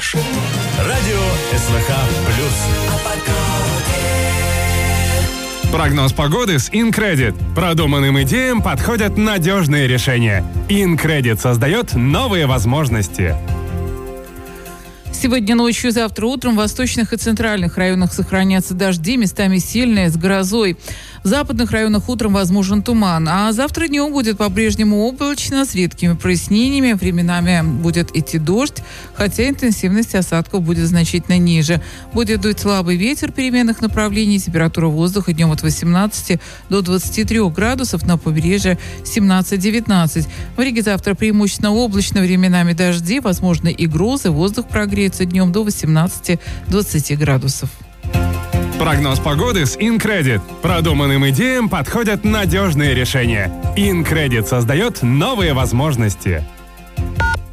слушаешь радио СВХ плюс. Прогноз погоды с InCredit. Продуманным идеям подходят надежные решения. InCredit создает новые возможности. Сегодня ночью и завтра утром в восточных и центральных районах сохранятся дожди, местами сильные, с грозой. В западных районах утром возможен туман, а завтра днем будет по-прежнему облачно, с редкими прояснениями. Временами будет идти дождь, хотя интенсивность осадков будет значительно ниже. Будет дуть слабый ветер переменных направлений, температура воздуха днем от 18 до 23 градусов, на побережье 17-19. В Риге завтра преимущественно облачно, временами дожди, возможны и грозы, воздух прогреется днем до 18-20 градусов. Прогноз погоды с InCredit. Продуманным идеям подходят надежные решения. InCredit создает новые возможности.